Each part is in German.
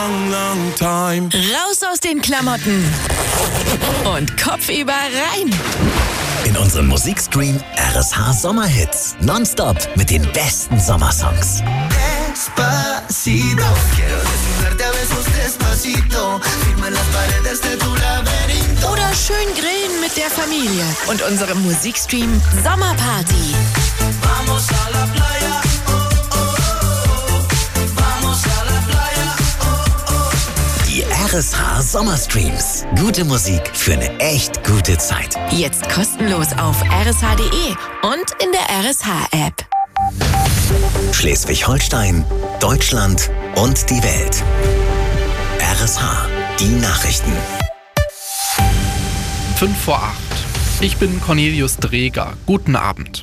long, long time. Raus aus den Klamotten und kopfüber rein. In unserem Musikstream RSH Sommerhits. Nonstop mit den besten Sommersongs. Despacito, quiero desnudarte a besos despacito, firma las paredes de tu laberinto. Oder schön grillen mit der Familie und unserem Musikstream Sommerparty. Vamos a la playa, oh, oh, oh. Vamos a la playa, oh, oh. Die RSH Sommerstreams. Gute Musik für eine echt gute Zeit. Jetzt kostenlos auf rsh.de und in der RSH-App. Schleswig-Holstein, Deutschland und die Welt. RSH, die Nachrichten. 7:55. Ich bin Cornelius Dreger. Guten Abend.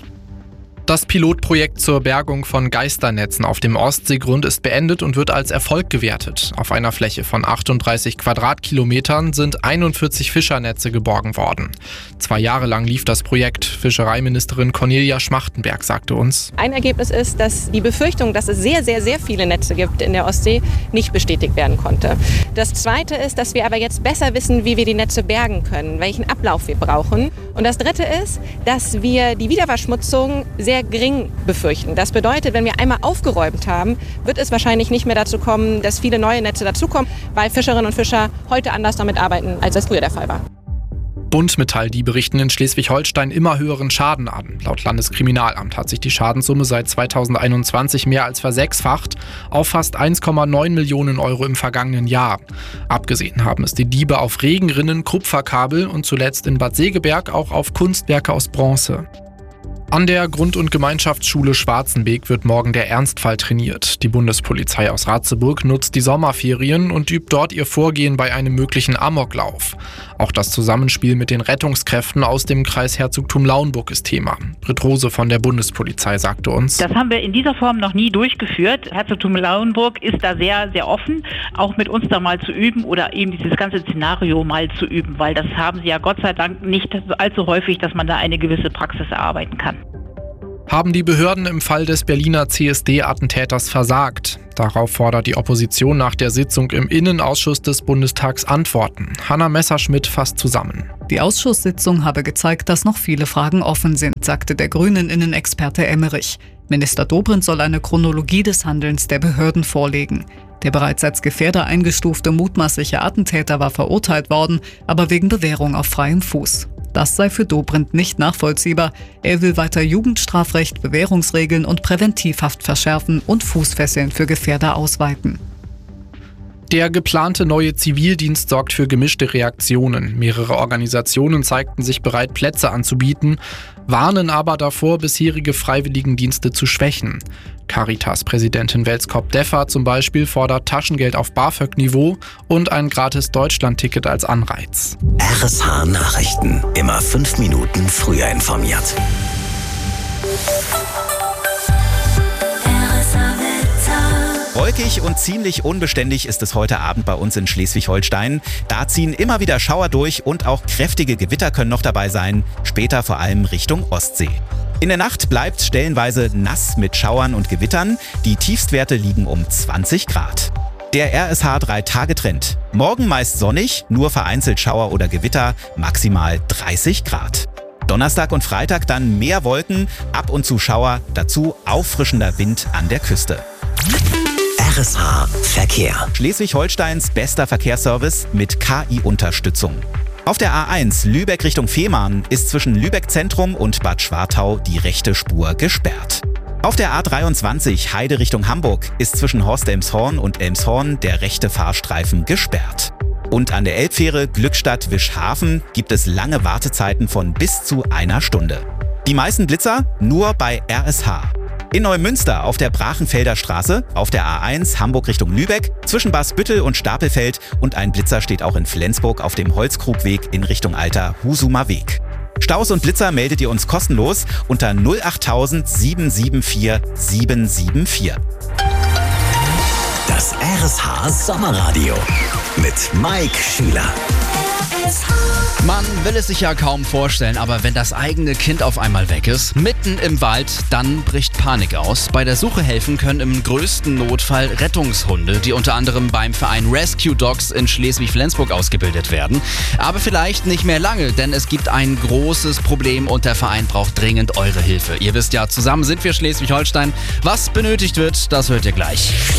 Das Pilotprojekt zur Bergung von Geisternetzen auf dem Ostseegrund ist beendet und wird als Erfolg gewertet. Auf einer Fläche von 38 Quadratkilometern sind 41 Fischernetze geborgen worden. 2 Jahre lang lief das Projekt. Fischereiministerin Cornelia Schmachtenberg sagte uns: Ein Ergebnis ist, dass die Befürchtung, dass es sehr, sehr, sehr viele Netze gibt in der Ostsee, nicht bestätigt werden konnte. Das Zweite ist, dass wir aber jetzt besser wissen, wie wir die Netze bergen können, welchen Ablauf wir brauchen. Und das Dritte ist, dass wir die Wiederverschmutzung sehr gering befürchten. Das bedeutet, wenn wir einmal aufgeräumt haben, wird es wahrscheinlich nicht mehr dazu kommen, dass viele neue Netze dazukommen, weil Fischerinnen und Fischer heute anders damit arbeiten, als es früher der Fall war. Bundmetall, die berichten in Schleswig-Holstein immer höheren Schaden an. Laut Landeskriminalamt hat sich die Schadenssumme seit 2021 mehr als versechsfacht auf fast 1,9 Millionen Euro im vergangenen Jahr. Abgesehen haben es die Diebe auf Regenrinnen, Kupferkabel und zuletzt in Bad Segeberg auch auf Kunstwerke aus Bronze. An der Grund- und Gemeinschaftsschule Schwarzenbeek wird morgen der Ernstfall trainiert. Die Bundespolizei aus Ratzeburg nutzt die Sommerferien und übt dort ihr Vorgehen bei einem möglichen Amoklauf. Auch das Zusammenspiel mit den Rettungskräften aus dem Kreis Herzogtum Lauenburg ist Thema. Britt Rose von der Bundespolizei sagte uns: Das haben wir in dieser Form noch nie durchgeführt. Herzogtum Lauenburg ist da sehr, sehr offen, auch mit uns da mal zu üben oder eben dieses ganze Szenario mal zu üben, weil das haben sie ja Gott sei Dank nicht allzu häufig, dass man da eine gewisse Praxis erarbeiten kann. Haben die Behörden im Fall des Berliner CSD-Attentäters versagt? Darauf fordert die Opposition nach der Sitzung im Innenausschuss des Bundestags Antworten. Hanna Messerschmidt fasst zusammen. Die Ausschusssitzung habe gezeigt, dass noch viele Fragen offen sind, sagte der Grünen-Innenexperte Emmerich. Minister Dobrindt soll eine Chronologie des Handelns der Behörden vorlegen. Der bereits als Gefährder eingestufte mutmaßliche Attentäter war verurteilt worden, aber wegen Bewährung auf freiem Fuß. Das sei für Dobrindt nicht nachvollziehbar. Er will weiter Jugendstrafrecht, Bewährungsregeln und Präventivhaft verschärfen und Fußfesseln für Gefährder ausweiten. Der geplante neue Zivildienst sorgt für gemischte Reaktionen. Mehrere Organisationen zeigten sich bereit, Plätze anzubieten, warnen aber davor, bisherige Freiwilligendienste zu schwächen. Caritas-Präsidentin Welskop-Deffer zum Beispiel fordert Taschengeld auf BAföG-Niveau und ein gratis Deutschland-Ticket als Anreiz. RSH Nachrichten. Immer 5 Minuten früher informiert. Wolkig und ziemlich unbeständig ist es heute Abend bei uns in Schleswig-Holstein. Da ziehen immer wieder Schauer durch und auch kräftige Gewitter können noch dabei sein, später vor allem Richtung Ostsee. In der Nacht bleibt stellenweise nass mit Schauern und Gewittern. Die Tiefstwerte liegen um 20 Grad. Der RSH 3-Tage-Trend. Morgen meist sonnig, nur vereinzelt Schauer oder Gewitter, maximal 30 Grad. Donnerstag und Freitag dann mehr Wolken, ab und zu Schauer, dazu auffrischender Wind an der Küste. RSH Verkehr. Schleswig-Holsteins bester Verkehrsservice mit KI-Unterstützung. Auf der A1 Lübeck Richtung Fehmarn ist zwischen Lübeck Zentrum und Bad Schwartau die rechte Spur gesperrt. Auf der A23 Heide Richtung Hamburg ist zwischen Horst-Elmshorn und Elmshorn der rechte Fahrstreifen gesperrt. Und an der Elbfähre Glückstadt-Wischhafen gibt es lange Wartezeiten von bis zu 1 Stunde. Die meisten Blitzer nur bei RSH. In Neumünster auf der Brachenfelder Straße, auf der A1 Hamburg Richtung Lübeck, zwischen Basbüttel und Stapelfeld und ein Blitzer steht auch in Flensburg auf dem Holzkrugweg in Richtung Alter Husumer Weg. Staus und Blitzer meldet ihr uns kostenlos unter 08000 774 774. Das RSH Sommerradio mit Mike Schüler. Man will es sich ja kaum vorstellen, aber wenn das eigene Kind auf einmal weg ist, mitten im Wald, dann bricht Panik aus. Bei der Suche helfen können im größten Notfall Rettungshunde, die unter anderem beim Verein Rescue Dogs in Schleswig-Flensburg ausgebildet werden. Aber vielleicht nicht mehr lange, denn es gibt ein großes Problem und der Verein braucht dringend eure Hilfe. Ihr wisst ja, zusammen sind wir Schleswig-Holstein. Was benötigt wird, das hört ihr gleich.